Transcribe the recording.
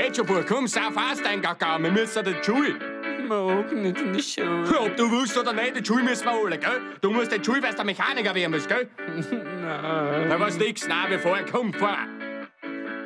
geht schon, Bub. Komm, sau fast, dein Gaga. Wir müssen den Schule. Morgen nicht in die Schule. Ob du willst oder nicht, die Schule müssen wir holen, gell? Du musst den Schule, weil du Mechaniker werden musst, gell? Nein. Da was nix, nein, wir fahren. Komm, fahr.